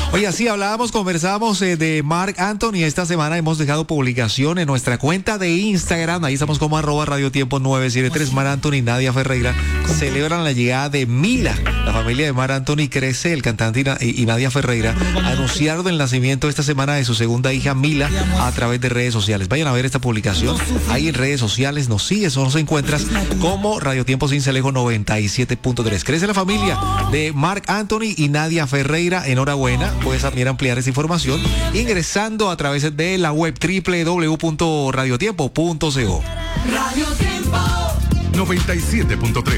Oye, así conversábamos de Marc Anthony. Esta semana hemos dejado publicación en nuestra cuenta de Instagram. Ahí estamos como @radiotiempo 973. Marc Anthony y Nadia Ferreira celebran la llegada de Mila. La familia de Marc Anthony crece. El cantante y Nadia Ferreira anunciaron el nacimiento esta semana de su segunda hija Mila a través de redes sociales. Vayan a ver esta publicación ahí en redes sociales. Nos sigues o nos encuentras como Radio Tiempo Cincelejo 97.3. Crece la familia de Marc Anthony y Nadia Ferreira. Enhorabuena. Puedes también ampliar esa información ingresando a través de la web www.radiotiempo.co. Radio Tiempo 97.3.